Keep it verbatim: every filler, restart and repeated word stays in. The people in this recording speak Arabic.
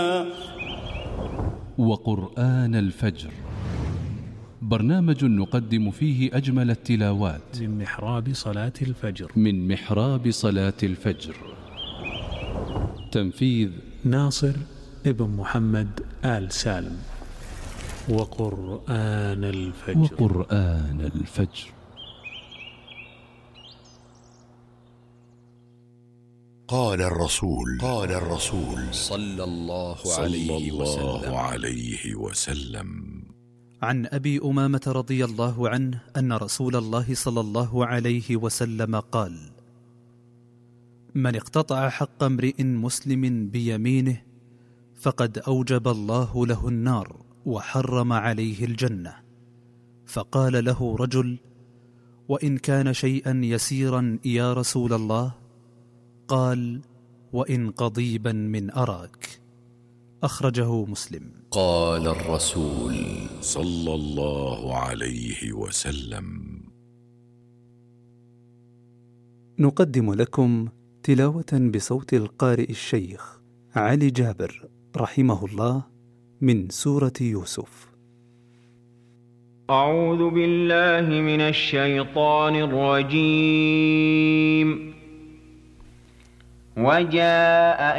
وقرآن الفجر، برنامج نقدم فيه أجمل التلاوات من محراب صلاة الفجر من محراب صلاة الفجر. تنفيذ ناصر ابن محمد آل سالم. وقرآن الفجر وقرآن الفجر. قال الرسول قال الرسول صلى الله عليه صلى الله وسلم عليه وسلم عن أبي أمامة رضي الله عنه أن رسول الله صلى الله عليه وسلم قال: من اقتطع حق امرئ مسلم بيمينه فقد أوجب الله له النار وحرم عليه الجنة. فقال له رجل: وإن كان شيئا يسيرا يا رسول الله؟ قال: وإن قضيبا من أراك. أخرجه مسلم. قال الرسول صلى الله عليه وسلم. نقدم لكم تلاوة بصوت القارئ الشيخ علي جابر رحمه الله من سورة يوسف. أعوذ بالله من الشيطان الرجيم. وجاء